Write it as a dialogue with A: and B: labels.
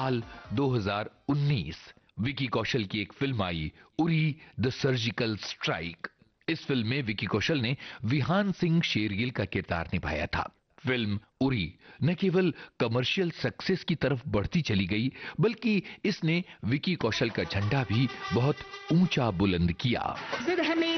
A: साल 2019 विकी कौशल की एक film I, Uri the surgical strike. इस फिल्म में विकी कौशल ने विहान सिंह शेरगिल का किरदार निभाया था। फिल्म उरी न केवल कमर्शियल सक्सेस की तरफ बढ़ती चली गई, बल्कि इसने विकी कौशल का झंडा भी बहुत ऊंचा बुलंद किया।
B: जिद है